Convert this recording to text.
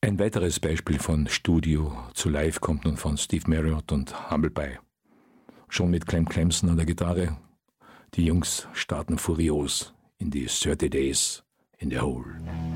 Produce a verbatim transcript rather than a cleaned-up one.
Ein weiteres Beispiel von Studio zu Live kommt nun von Steve Marriott und Humble Pie. Schon mit Clem Clemson an der Gitarre. Die Jungs starten furios in die thirty Days in the Hole.